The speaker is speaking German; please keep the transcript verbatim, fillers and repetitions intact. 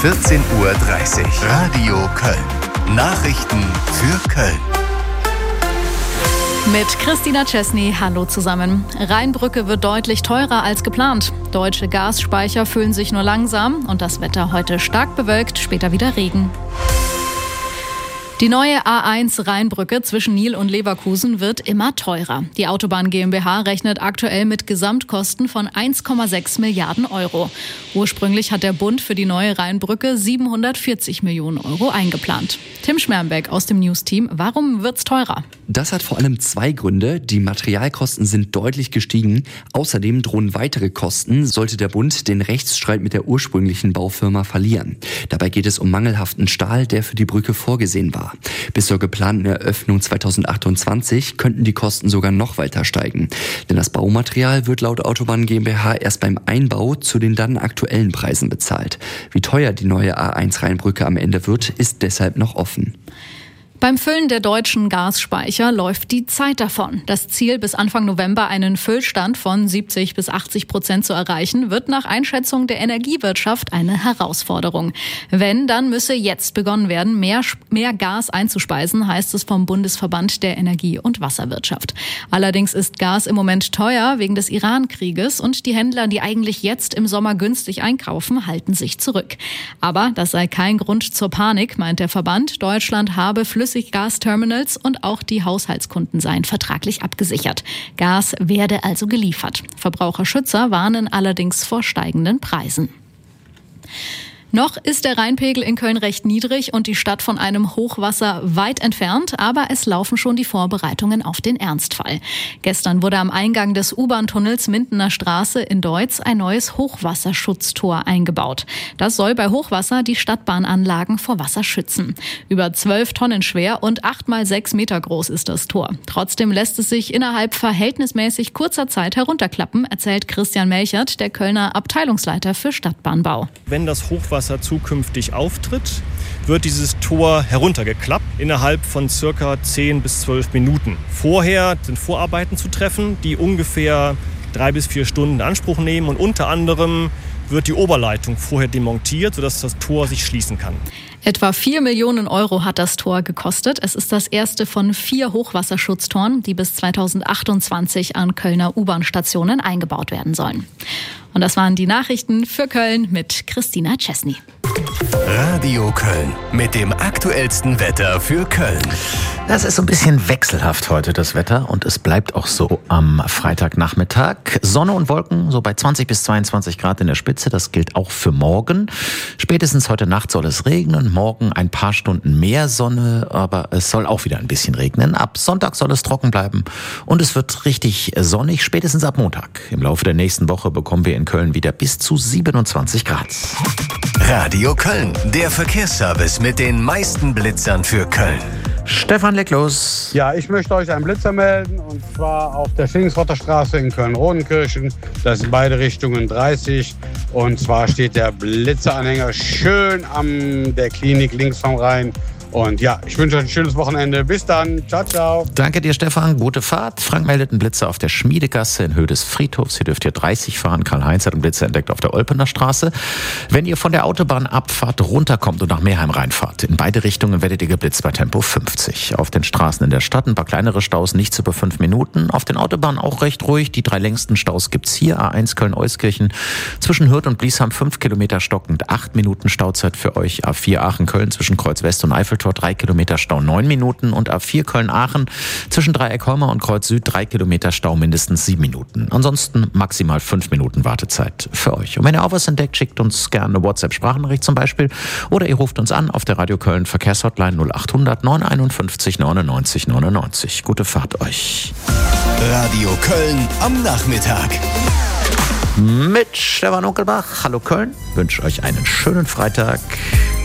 vierzehn Uhr dreißig. Radio Köln. Nachrichten für Köln. Mit Christina Chesney, hallo zusammen. Rheinbrücke wird deutlich teurer als geplant. Deutsche Gasspeicher füllen sich nur langsam und das Wetter heute stark bewölkt, später wieder Regen. Die neue A eins Rheinbrücke zwischen Nil und Leverkusen wird immer teurer. Die Autobahn GmbH rechnet aktuell mit Gesamtkosten von eins Komma sechs Milliarden Euro. Ursprünglich hat der Bund für die neue Rheinbrücke siebenhundertvierzig Millionen Euro eingeplant. Tim Schmermbeck aus dem News-Team. Warum wird's teurer? Das hat vor allem zwei Gründe. Die Materialkosten sind deutlich gestiegen. Außerdem drohen weitere Kosten, sollte der Bund den Rechtsstreit mit der ursprünglichen Baufirma verlieren. Dabei geht es um mangelhaften Stahl, der für die Brücke vorgesehen war. Bis zur geplanten Eröffnung zweitausendachtundzwanzig könnten die Kosten sogar noch weiter steigen. Denn das Baumaterial wird laut Autobahn GmbH erst beim Einbau zu den dann aktuellen Preisen bezahlt. Wie teuer die neue A eins Rheinbrücke am Ende wird, ist deshalb noch offen. Beim Füllen der deutschen Gasspeicher läuft die Zeit davon. Das Ziel, bis Anfang November einen Füllstand von siebzig bis achtzig Prozent zu erreichen, wird nach Einschätzung der Energiewirtschaft eine Herausforderung. Wenn, dann müsse jetzt begonnen werden, mehr, mehr Gas einzuspeisen, heißt es vom Bundesverband der Energie- und Wasserwirtschaft. Allerdings ist Gas im Moment teuer wegen des Iran-Krieges und die Händler, die eigentlich jetzt im Sommer günstig einkaufen, halten sich zurück. Aber das sei kein Grund zur Panik, meint der Verband. Deutschland habe Flüssiggas Gasterminals und auch die Haushaltskunden seien vertraglich abgesichert. Gas werde also geliefert. Verbraucherschützer warnen allerdings vor steigenden Preisen. Noch ist der Rheinpegel in Köln recht niedrig und die Stadt von einem Hochwasser weit entfernt, aber es laufen schon die Vorbereitungen auf den Ernstfall. Gestern wurde am Eingang des U-Bahn-Tunnels Mindener Straße in Deutz ein neues Hochwasserschutztor eingebaut. Das soll bei Hochwasser die Stadtbahnanlagen vor Wasser schützen. Über zwölf Tonnen schwer und acht mal sechs Meter groß ist das Tor. Trotzdem lässt es sich innerhalb verhältnismäßig kurzer Zeit herunterklappen, erzählt Christian Melchert, der Kölner Abteilungsleiter für Stadtbahnbau. Wenn das Hochwasser zukünftig auftritt, wird dieses Tor heruntergeklappt innerhalb von circa zehn bis zwölf Minuten. Vorher sind Vorarbeiten zu treffen, die ungefähr drei bis vier Stunden in Anspruch nehmen und unter anderem wird die Oberleitung vorher demontiert, sodass das Tor sich schließen kann. Etwa vier Millionen Euro hat das Tor gekostet. Es ist das erste von vier Hochwasserschutztoren, die bis zweitausendachtundzwanzig an Kölner U-Bahn-Stationen eingebaut werden sollen. Und das waren die Nachrichten für Köln mit Christina Chesney. Radio Köln mit dem aktuellsten Wetter für Köln. Das ist so ein bisschen wechselhaft heute, das Wetter. Und es bleibt auch so am Freitagnachmittag. Sonne und Wolken so bei zwanzig bis zweiundzwanzig Grad in der Spitze. Das gilt auch für morgen. Spätestens heute Nacht soll es regnen. Morgen ein paar Stunden mehr Sonne, aber es soll auch wieder ein bisschen regnen. Ab Sonntag soll es trocken bleiben. Und es wird richtig sonnig, spätestens ab Montag. Im Laufe der nächsten Woche bekommen wir in Köln wieder bis zu siebenundzwanzig Grad. Radio Köln, der Verkehrsservice mit den meisten Blitzern für Köln. Stefan, leg los. Ja, ich möchte euch einen Blitzer melden und zwar auf der Schillingsrotter Straße in Köln-Rodenkirchen. Das sind beide Richtungen dreißig und zwar steht der Blitzeranhänger schön an der Klinik links vom Rhein. Und ja, ich wünsche euch ein schönes Wochenende. Bis dann. Ciao, ciao. Danke dir, Stefan. Gute Fahrt. Frank meldet einen Blitzer auf der Schmiedegasse in Höhe des Friedhofs. Hier dürft ihr dreißig fahren. Karl-Heinz hat einen Blitzer entdeckt auf der Olpener Straße. Wenn ihr von der Autobahnabfahrt runterkommt und nach Meerheim reinfahrt, in beide Richtungen werdet ihr geblitzt bei Tempo fünfzig. Auf den Straßen in der Stadt ein paar kleinere Staus, nichts über fünf Minuten. Auf den Autobahnen auch recht ruhig. Die drei längsten Staus gibt's hier. A eins Köln-Euskirchen zwischen Hürth und Bliesham fünf Kilometer stockend, acht Minuten Stauzeit für euch. A vier Aachen-Köln zwischen Kreuz West und Eiffeltor drei Kilometer Stau, neun Minuten. Und A vier Köln-Aachen zwischen Dreieck-Holmer und Kreuz Süd drei Kilometer Stau, mindestens sieben Minuten. Ansonsten maximal fünf Minuten Wartezeit für euch. Und wenn ihr auch was entdeckt, schickt uns gerne eine WhatsApp-Sprachnachricht zum Beispiel. Oder ihr ruft uns an auf der Radio Köln Verkehrshotline null acht hundert neun einundfünfzig neunundneunzig neunundneunzig. Gute Fahrt euch. Radio Köln am Nachmittag. Mit Stefan Unkelbach. Hallo Köln. Wünsche euch einen schönen Freitag.